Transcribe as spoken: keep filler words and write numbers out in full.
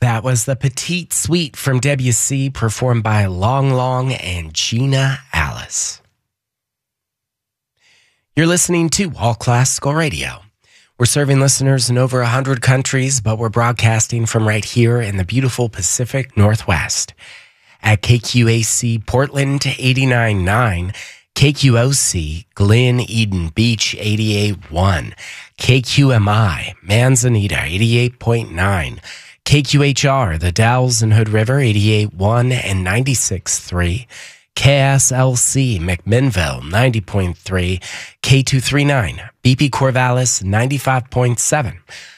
That was the Petite Suite from Debussy, performed by Long Long and Gina Alice. You're listening to All Classical Radio. We're serving listeners in over one hundred countries, but we're broadcasting from right here in the beautiful Pacific Northwest. At K Q A C Portland eighty-nine point nine, K Q O C Glen Eden Beach eighty-eight point one, K Q M I Manzanita eighty-eight point nine, K Q H R The Dalles and Hood River eighty-eight point one and ninety-six point three, K S L C McMinnville ninety point three, K two thirty-nine B P Corvallis ninety-five point seven,